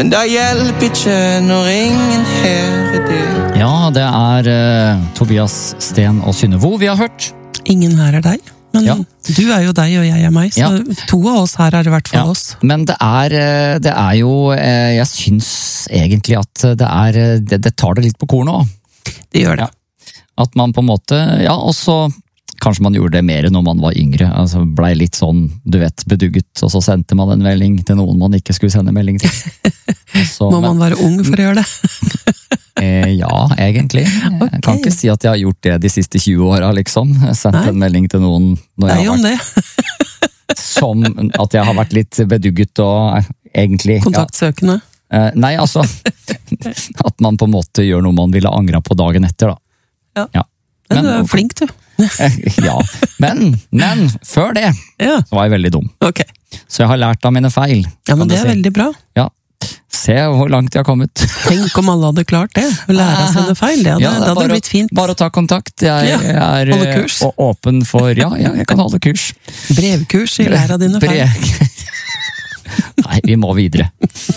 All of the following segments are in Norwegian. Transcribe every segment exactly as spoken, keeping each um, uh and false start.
Men det hjelper ikke når ingen hører det. Ja, det er uh, Tobias Sten og Synnevo vi har hørt. Ingen her er deg, men ja. Du er jo deg og jeg er meg, så ja. To av oss her er i hvert fall ja. Oss. Men det er, det er jo, jeg syns egentlig at det er, det, det tar det litt på kornet også. Det gjør det. Ja. At man på en måte, ja, og så kanskje man gjorde det mer når man var yngre, altså blei litt sånn, du vet, bedugget, og så sendte man en melding til noen man ikke skulle sende melding til. Så, Må man men, være ung for å gjøre det? eh, ja, egentlig. Okay. Jeg kan ikke si at jeg har gjort det de siste tjue åra, liksom. Sendt Nei. En melding til noen når jeg har vært, som at jeg har vært litt bedugget og egentlig... Kontaktsøkende? Ja. Eh, nei, altså, at man på en måte gjør noe man ville angra på dagen etter, da. Ja. Ja. Men, du er flink, du. Ja, men, men før det ja. Så var jeg veldig dum. Okay. Så jeg har lært av mine feil. Ja, men det er si. Veldig bra. Ja, se hvor langt jeg har kommet. Tenk om alle hadde klart det, å lære av sine feil. Det hadde, ja, det hadde bare, blitt fint. Bare å ta kontakt. Jeg, ja, jeg er kurs. Åpen for, ja, ja, jeg kan holde kurs. Brevkurs i lære av dine feil. Brev. Nei, vi må videre.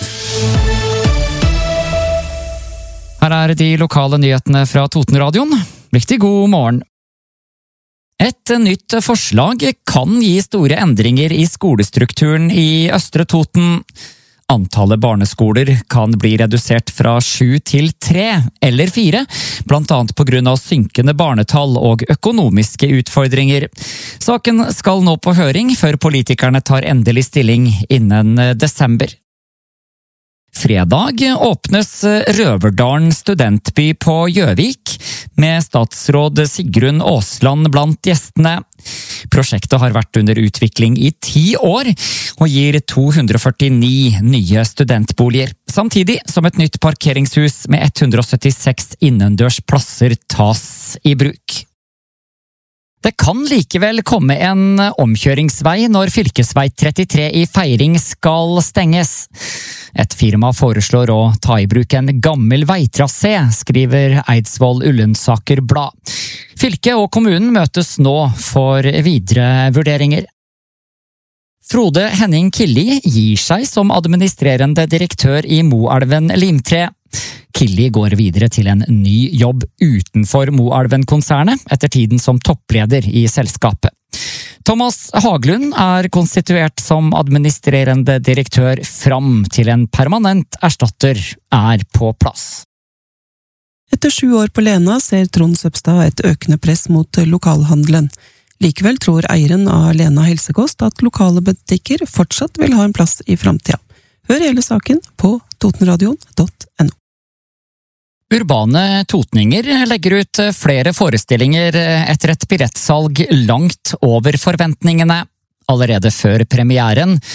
Her er de lokale nyhetene fra Totenradioen. Riktig god morgen. Et nytt forslag kan gi store endringer i skolestrukturen i Østre Toten. Antallet barneskoler kan bli redusert fra sju til tre eller fire, blant annet på grunn av synkende barnetall og økonomiske utfordringer. Saken skal nå på høring før politikerne tar endelig stilling innen desember. Fredag åpnes Røverdalen studentby på Gjøvik, med statsråd Sigrun Aasland blant gjestene. Prosjektet har vært under utvikling i ti år, og gir to hundre førtini nye studentboliger, samtidig som et nytt parkeringshus med ett hundre syttiseks innendørs plasser tas i bruk. Det kan likevel komme en omkjøringsvei når fylkesvei trettitre i Feiring skal stenges. Et firma foreslår å ta i bruk en gammel veitrasé, skriver Eidsvoll Ullensaker Blad. Fylket og kommunen møtes nå for videre vurderinger. Frode Henning Killi gir seg som administrerende direktør i Moelven Limtre. Killi går videre til en ny jobb utenfor Moelven-konsernet, etter tiden som toppleder i selskapet. Thomas Haglund er konstituert som administrerende direktør fram til en permanent erstatter er på plass. Etter sju år på Lena ser Trond Søbstad et økende press mot lokalhandelen. Likevel tror eieren av Lena Helsekost at lokale butikker fortsatt vil ha en plass i fremtiden. Hør hele saken på totenradion punktum no. Urbane totninger legger ut flere forestillinger etter et billettsalg langt over forventningene. Allerede før premieren